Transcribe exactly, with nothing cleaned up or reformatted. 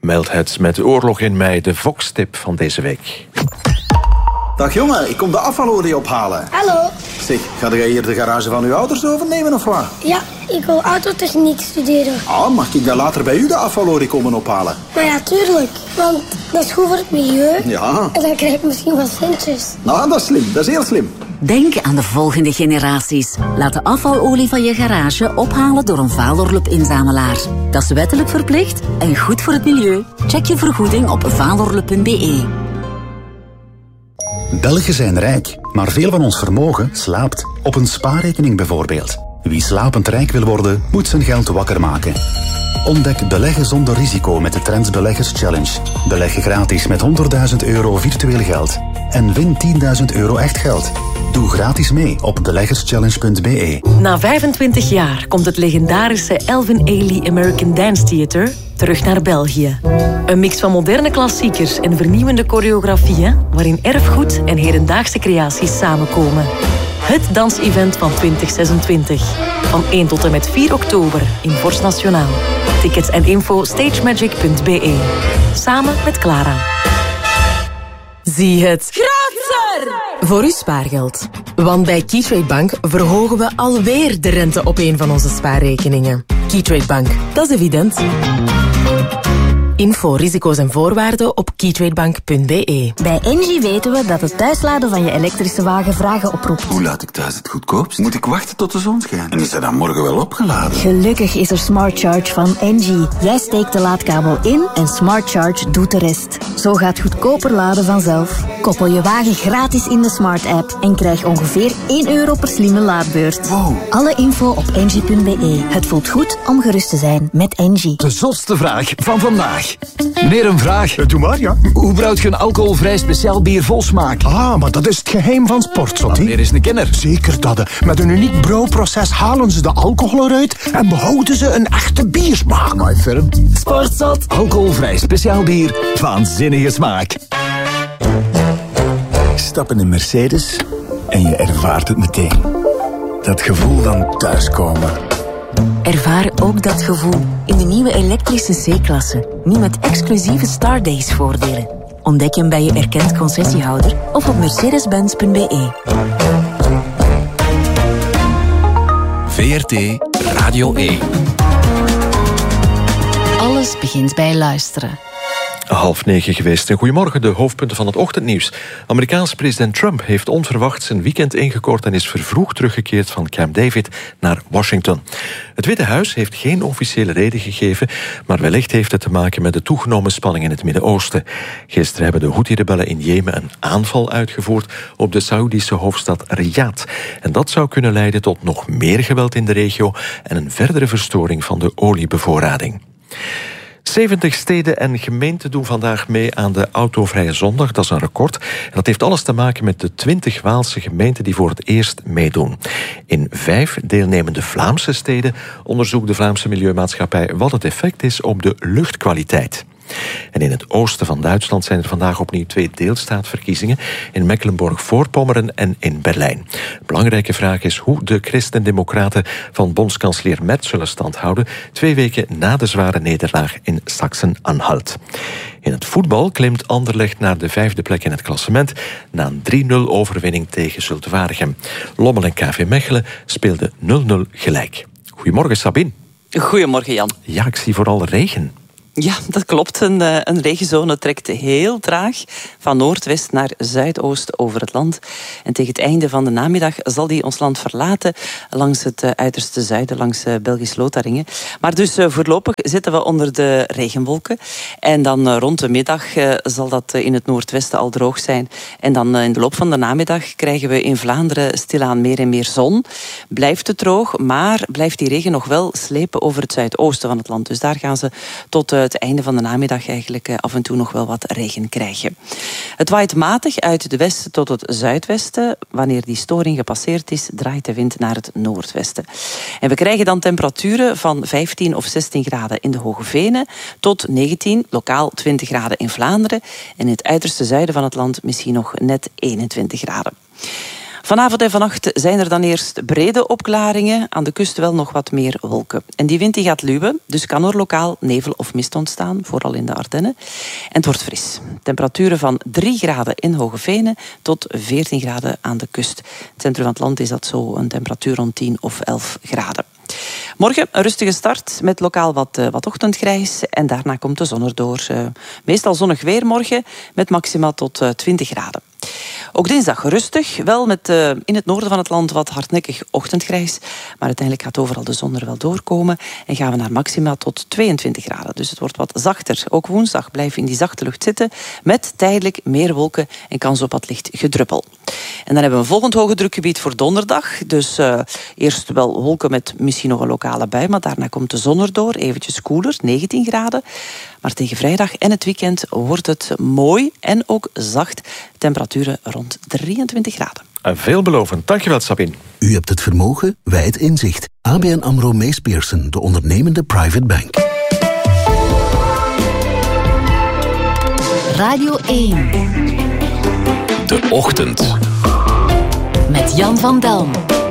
meldt het met oorlog in mei de Vox-tip van deze week. Dag jongen, ik kom de afvalolie ophalen. Hallo. Zeg, ga jij hier de garage van uw ouders overnemen of wat? Ja, ik wil autotechniek studeren. Ah, mag ik dan later bij u de afvalolie komen ophalen? Maar ja, tuurlijk. Want dat is goed voor het milieu. Ja. En dan krijg ik misschien wat centjes. Nou, dat is slim. Dat is heel slim. Denk aan de volgende generaties. Laat de afvalolie van je garage ophalen door een Valorlup-inzamelaar. Dat is wettelijk verplicht en goed voor het milieu. Check je vergoeding op valorlup punt b e. Belgen zijn rijk, maar veel van ons vermogen slaapt. Op een spaarrekening bijvoorbeeld. Wie slapend rijk wil worden, moet zijn geld wakker maken. Ontdek beleggen zonder risico met de Trends Beleggers Challenge. Beleg gratis met honderdduizend euro virtueel geld. En win tienduizend euro echt geld. Doe gratis mee op beleggerschallenge punt b e. Na vijfentwintig jaar komt het legendarische Elvin Ailey American Dance Theatre terug naar België. Een mix van moderne klassiekers en vernieuwende choreografieën, waarin erfgoed en hedendaagse creaties samenkomen. Het dansevent van twintig zesentwintig. Van één tot en met vier oktober in Vorst Nationaal. Tickets en info stagemagic punt b e. Samen met Clara. Zie het groter voor uw spaargeld. Want bij Keytrade Bank verhogen we alweer de rente op een van onze spaarrekeningen. Keytrade Bank, dat is evident. Info, risico's en voorwaarden op keytradebank punt b e. Bij Engie weten we dat het thuisladen van je elektrische wagen vragen oproept. Hoe laat ik thuis het goedkoopst? Moet ik wachten tot de zon schijnt? En is hij dan morgen wel opgeladen? Gelukkig is er Smart Charge van Engie. Jij steekt de laadkabel in en Smart Charge doet de rest. Zo gaat goedkoper laden vanzelf. Koppel je wagen gratis in de Smart app en krijg ongeveer één euro per slimme laadbeurt. Wow. Alle info op engie punt b e. Het voelt goed om gerust te zijn met Engie. De zotste vraag van vandaag. Meneer, een vraag. Doe maar, ja. Hoe brouwt je een alcoholvrij speciaal bier vol smaak? Ah, maar dat is het geheim van Sportzot. Meneer is een kenner. Zeker dat. Met een uniek brouwproces halen ze de alcohol eruit en behouden ze een echte biersmaak. My firm. Sportzot. Alcoholvrij speciaal bier. Waanzinnige smaak. Stap in een Mercedes en je ervaart het meteen. Dat gevoel van thuiskomen. Ervaar ook dat gevoel in de nieuwe elektrische C-klasse. Nu met exclusieve Star Days voordelen. Ontdek hem bij je erkend concessiehouder of op mercedes benz punt b e. V R T Radio één. Alles begint bij luisteren. Half negen geweest. Goedemorgen, de hoofdpunten van het ochtendnieuws. Amerikaanse president Trump heeft onverwacht zijn weekend ingekort en is vervroegd teruggekeerd van Camp David naar Washington. Het Witte Huis heeft geen officiële reden gegeven, maar wellicht heeft het te maken met de toegenomen spanning in het Midden-Oosten. Gisteren hebben de Houthi-rebellen in Jemen een aanval uitgevoerd op de Saoedische hoofdstad Riyadh. En dat zou kunnen leiden tot nog meer geweld in de regio en een verdere verstoring van de oliebevoorrading. zeventig steden en gemeenten doen vandaag mee aan de Autovrije Zondag. Dat is een record. En dat heeft alles te maken met de twintig Waalse gemeenten die voor het eerst meedoen. In vijf deelnemende Vlaamse steden onderzoekt de Vlaamse Milieumaatschappij wat het effect is op de luchtkwaliteit. En in het oosten van Duitsland zijn er vandaag opnieuw twee deelstaatverkiezingen, in Mecklenburg-Voorpommeren en in Berlijn. De belangrijke vraag is hoe de christendemocraten van bondskanselier Merz zullen standhouden, twee weken na de zware nederlaag in Sachsen-Anhalt. In het voetbal klimt Anderlecht naar de vijfde plek in het klassement na een drie nul overwinning tegen Zulte Waregem. Lommel en K V Mechelen speelden nul nul gelijk. Goedemorgen, Sabine. Goedemorgen, Jan. Ja, ik zie vooral regen. Ja, dat klopt. Een, een regenzone trekt heel traag van noordwest naar zuidoost over het land. En tegen het einde van de namiddag zal die ons land verlaten langs het uiterste zuiden, langs Belgisch-Lotharingen. Maar dus voorlopig zitten we onder de regenwolken. En dan rond de middag zal dat in het noordwesten al droog zijn. En dan in de loop van de namiddag krijgen we in Vlaanderen stilaan meer en meer zon. Blijft het droog, maar blijft die regen nog wel slepen over het zuidoosten van het land. Dus daar gaan ze tot het einde van de namiddag eigenlijk af en toe nog wel wat regen krijgen. Het waait matig uit de westen tot het zuidwesten. Wanneer die storing gepasseerd is, draait de wind naar het noordwesten. En we krijgen dan temperaturen van vijftien of zestien graden in de Hoge Venen tot negentien, lokaal twintig graden in Vlaanderen. En in het uiterste zuiden van het land misschien nog net eenentwintig graden. Vanavond en vannacht zijn er dan eerst brede opklaringen. Aan de kust wel nog wat meer wolken. En die wind die gaat luwen, dus kan er lokaal nevel of mist ontstaan, vooral in de Ardennen. En het wordt fris. Temperaturen van drie graden in Hoogevenen tot veertien graden aan de kust. In het centrum van het land is dat zo een temperatuur rond tien of elf graden. Morgen een rustige start met lokaal wat, uh, wat ochtendgrijs. En daarna komt de zon erdoor. Uh, meestal zonnig weer morgen met maxima tot uh, twintig graden. Ook dinsdag rustig, wel met uh, in het noorden van het land wat hardnekkig ochtendgrijs. Maar uiteindelijk gaat overal de zon er wel doorkomen. En gaan we naar maxima tot tweeëntwintig graden. Dus het wordt wat zachter. Ook woensdag blijven we in die zachte lucht zitten. Met tijdelijk meer wolken en kans op wat licht gedruppel. En dan hebben we een volgend hoge drukgebied voor donderdag. Dus uh, eerst wel wolken met misschien nog een lokale bui. Maar daarna komt de zon erdoor. Eventjes koeler, negentien graden. Maar tegen vrijdag en het weekend wordt het mooi en ook zacht. Temperaturen rond drieëntwintig graden. En veelbelovend. Dankjewel, Sabine. U hebt het vermogen, wij het inzicht. A B N AMRO Mees Pierson, de ondernemende private bank. Radio één. De Ochtend. Met Jan van Delm.